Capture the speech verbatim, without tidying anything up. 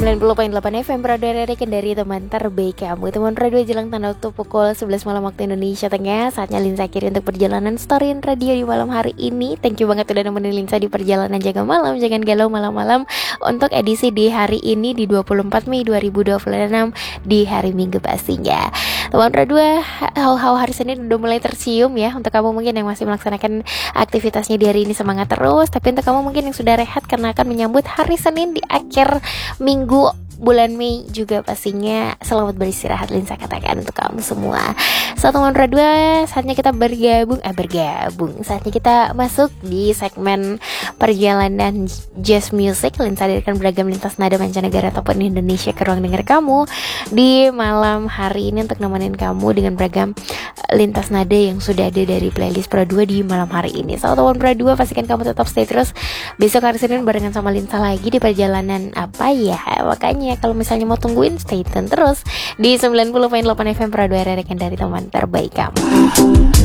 sembilan puluh koma delapan F M Radio R R Kendari, teman terbaik kamu. Teman radio jelang tanda waktu pukul sebelas malam waktu Indonesia Tengah. Saatnya Linsa akhiri untuk perjalanan Storyin Radio di malam hari ini. Thank you banget udah nemenin Linsa di perjalanan jaga malam. Jangan galau malam-malam. Untuk edisi di hari ini di dua puluh empat Mei dua ribu dua puluh enam, di hari Minggu pastinya. Teman radio, hal-hal hari Senin udah mulai tercium ya. Untuk kamu mungkin yang masih melaksanakan aktivitasnya di hari ini, semangat terus. Tapi untuk kamu mungkin yang sudah rehat karena akan menyambut hari Senin di akhir minggu bulan Mei juga, pastinya selamat beristirahat Linsa katakan untuk kamu semua. Satu teman radio, saatnya kita bergabung eh bergabung saatnya kita masuk di segmen perjalanan jazz music. Linsa hadirkan beragam lintas nada mancanegara ataupun Indonesia ke ruang dengar kamu di malam hari ini untuk nemenin kamu dengan beragam lintas nada yang sudah ada dari playlist Pro dua di malam hari ini. Satu teman Pro dua, pastikan kamu tetap stay terus. Besok hari Senin barengan sama Linsa lagi di perjalanan apa ya, makanya kalau misalnya mau tungguin, stay tune terus di sembilan puluh koma delapan F M Radio R R Kendari, teman terbaik kamu.